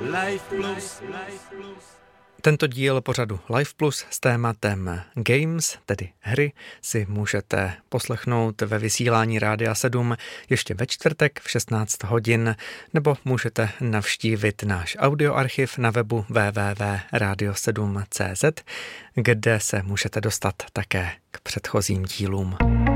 Life Plus. Tento díl pořadu Life Plus s tématem Games, tedy hry, si můžete poslechnout ve vysílání Rádia 7 ještě ve čtvrtek v 16 hodin, nebo můžete navštívit náš audioarchiv na webu www.radio7.cz, kde se můžete dostat také k předchozím dílům.